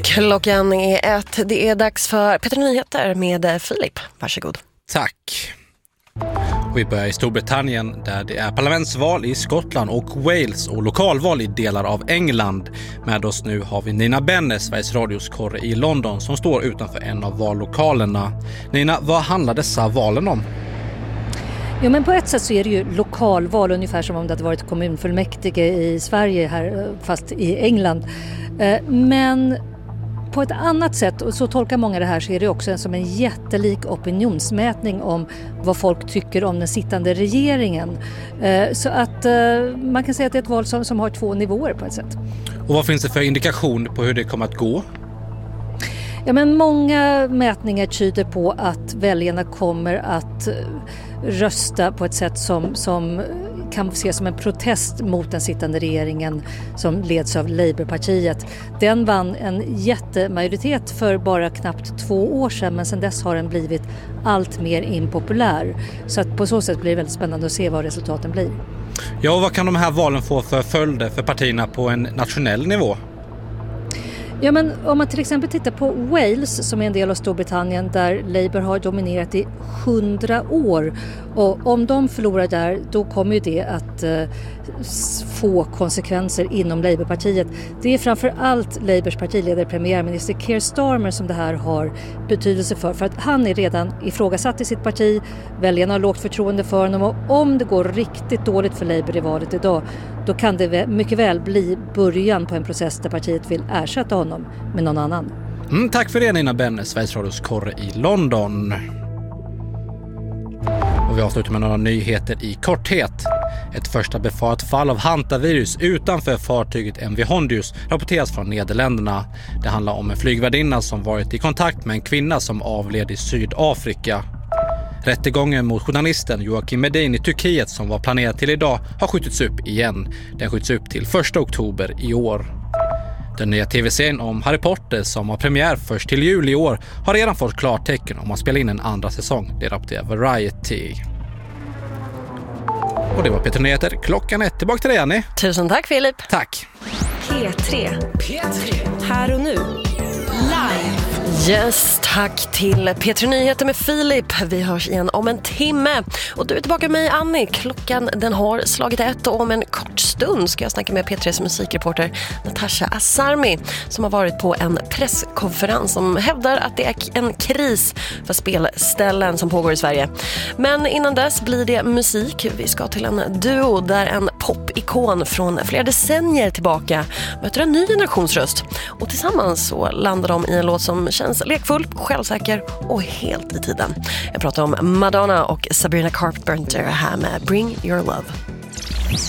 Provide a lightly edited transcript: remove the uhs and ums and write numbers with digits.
Klockan är 1. Det är dags för Peter Nyheter med Filip. Varsågod. Tack. Vi börjar i Storbritannien där det är parlamentsval i Skottland och Wales och lokalval i delar av England. Med oss nu har vi Nina Benner, Sveriges Radios korre i London, som står utanför en av vallokalerna. Nina, vad handlar dessa valen om? Ja, men på ett sätt så är det ju lokalval, ungefär som om det hade varit kommunfullmäktige i Sverige här, fast i England. Men på ett annat sätt, och så tolkar många det här, så är det också som en jättelik opinionsmätning om vad folk tycker om den sittande regeringen. Så att man kan säga att det är ett val som har 2 nivåer på ett sätt. Och vad finns det för indikation på hur det kommer att gå? Ja, men många mätningar tyder på att väljarna kommer att rösta på ett sätt som kan ses som en protest mot den sittande regeringen som leds av Labourpartiet. Den vann en jättemajoritet för bara knappt 2 år sedan, men sedan dess har den blivit allt mer impopulär. Så att på så sätt blir det väldigt spännande att se vad resultaten blir. Ja, och vad kan de här valen få för följder för partierna på en nationell nivå? Ja, men om man till exempel tittar på Wales, som är en del av Storbritannien där Labour har dominerat i 100 år, och om de förlorar där, då kommer ju det att få konsekvenser inom Labourpartiet. Det är framför allt Labours partiledare, premiärminister Keir Starmer, som det här har betydelse för att han är redan ifrågasatt i sitt parti. Väljarna har lågt förtroende för honom, och om det går riktigt dåligt för Labour i valet idag, då kan det mycket väl bli början på en process där partiet vill ersätta honom med någon annan. Tack för det, Nina Benner, Sveriges Radios korre i London. Och vi avslutar med några nyheter i korthet. Ett första befarat fall av hantavirus utanför fartyget MV Hondius rapporteras från Nederländerna. Det handlar om en flygvärdinna som varit i kontakt med en kvinna som avled i Sydafrika. Rättegången mot journalisten Joakim Medin i Turkiet, som var planerad till idag, har skjutits upp igen. Den skjuts upp till 1 oktober i år. Den nya tv-serien om Harry Potter, som har premiär först till juli i år, har redan fått klartecken om att spela in en andra säsong. Det rapporterar Variety. Och det var Peter Nyheter. Klockan 1. Tillbaka till dig, Annie. Tusen tack, Filip. Tack. P3. Här och nu. Live. Yes, tack till Peter Nyheter med Filip. Vi hörs igen om en timme. Och du är tillbaka med mig, Annie. Klockan den har slagit 1 och om en kort stund ska jag snacka med P3s musikreporter Natasha Asarmi, som har varit på en presskonferens som hävdar att det är en kris för spelställen som pågår i Sverige. Men innan dess blir det musik. Vi ska till en duo där en popikon från flera decennier tillbaka möter en ny generationsröst. Och tillsammans så landar de i en låt som känns lekfull, självsäker och helt i tiden. Jag pratar om Madonna och Sabrina Carpenter här med Bring Your Love.